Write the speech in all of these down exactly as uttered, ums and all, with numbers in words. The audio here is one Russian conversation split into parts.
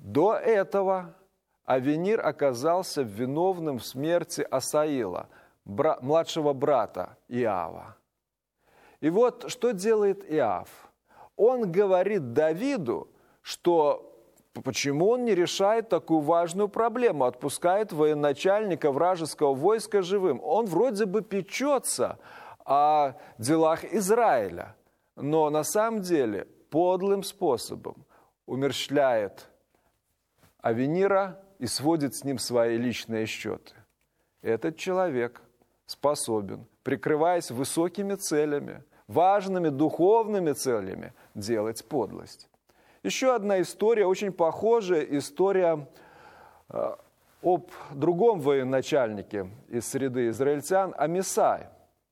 До этого Авенир оказался виновным в смерти Асаила, бра- младшего брата Иава. И вот что делает Иав? Он говорит Давиду, что почему он не решает такую важную проблему, отпускает военачальника вражеского войска живым. Он вроде бы печется о делах Израиля, но на самом деле подлым способом умерщвляет Авенира и сводит с ним свои личные счеты. Этот человек способен, прикрываясь высокими целями, важными духовными целями, делать подлость. Еще одна история, очень похожая история э, об другом военачальнике из среды израильтян, Амисай.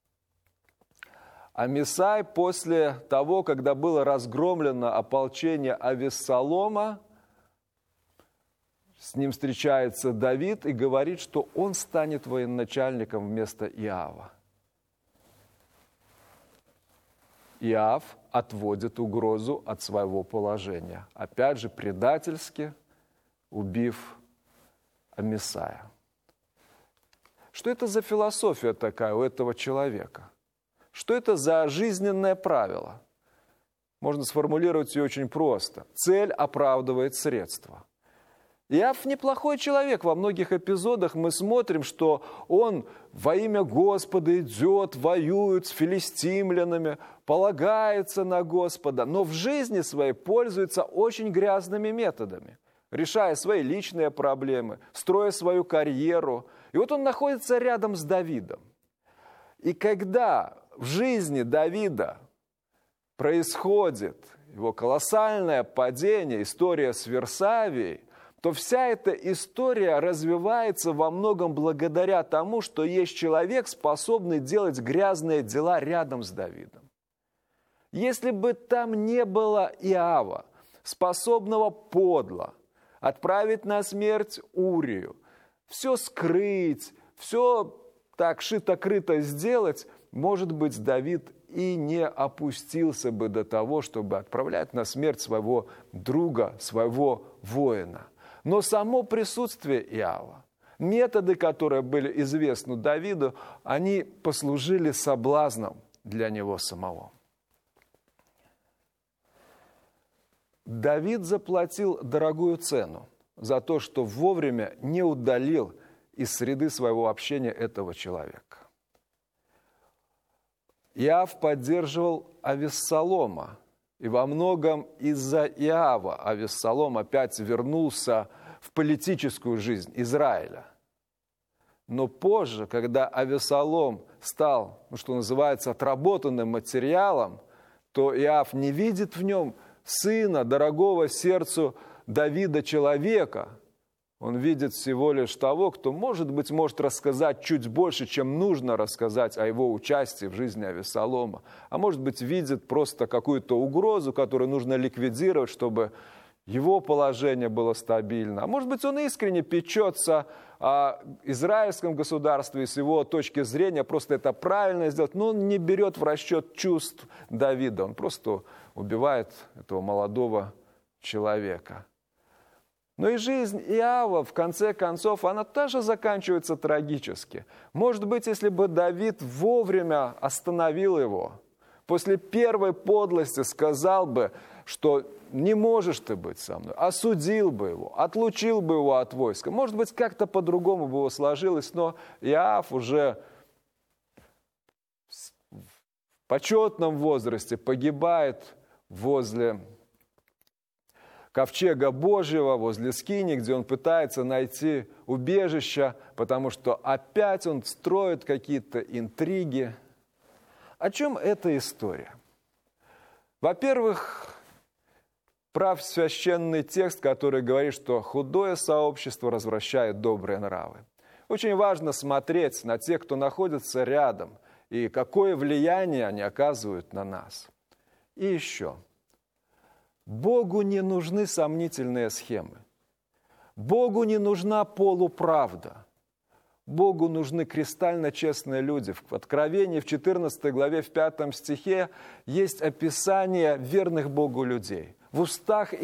Амисай после того, когда было разгромлено ополчение Авессалома, с ним встречается Давид и говорит, что он станет военачальником вместо Иава. Иав отводит угрозу от своего положения, опять же предательски убив Амисая. Что это за философия такая у этого человека? Что это за жизненное правило? Можно сформулировать ее очень просто. Цель оправдывает средства. Иав неплохой человек. Во многих эпизодах мы смотрим, что он во имя Господа идет, воюет с филистимлянами, полагается на Господа, но в жизни своей пользуется очень грязными методами, решая свои личные проблемы, строя свою карьеру. И вот он находится рядом с Давидом. И когда в жизни Давида происходит его колоссальное падение, история с Версавией, то вся эта история развивается во многом благодаря тому, что есть человек, способный делать грязные дела рядом с Давидом. Если бы там не было Иава, способного подло отправить на смерть Урию, все скрыть, все так шито-крыто сделать, может быть, Давид и не опустился бы до того, чтобы отправлять на смерть своего друга, своего воина. Но само присутствие Иава, методы, которые были известны Давиду, они послужили соблазном для него самого. Давид заплатил дорогую цену за то, что вовремя не удалил из среды своего общения этого человека. Иав поддерживал Авессалома, и во многом из-за Иава Авессалом опять вернулся в политическую жизнь Израиля. Но позже, когда Авессалом стал, ну, что называется, отработанным материалом, то Иав не видит в нем сына, дорогого сердцу Давида человека. Он видит всего лишь того, кто, может быть, может рассказать чуть больше, чем нужно рассказать о его участии в жизни Авессалома. А может быть, видит просто какую-то угрозу, которую нужно ликвидировать, чтобы его положение было стабильно. А может быть, он искренне печется о израильском государстве и с его точки зрения просто это правильно сделать, но он не берет в расчет чувств Давида. Он просто убивает этого молодого человека. Но и жизнь Иава, в конце концов, она тоже заканчивается трагически. Может быть, если бы Давид вовремя остановил его, после первой подлости сказал бы, что не можешь ты быть со мной, осудил бы его, отлучил бы его от войска. Может быть, как-то по-другому бы его сложилось, но Иав уже в почетном возрасте погибает возле ковчега Божьего, возле скини, где он пытается найти убежище, потому что опять он строит какие-то интриги. О чем эта история? Во-первых, прав священный текст, который говорит, что худое сообщество развращает добрые нравы. Очень важно смотреть на тех, кто находится рядом, и какое влияние они оказывают на нас. И еще. Богу не нужны сомнительные схемы. Богу не нужна полуправда. Богу нужны кристально честные люди. В Откровении, в четырнадцатой главе, в пятом стихе есть описание верных Богу людей. В устах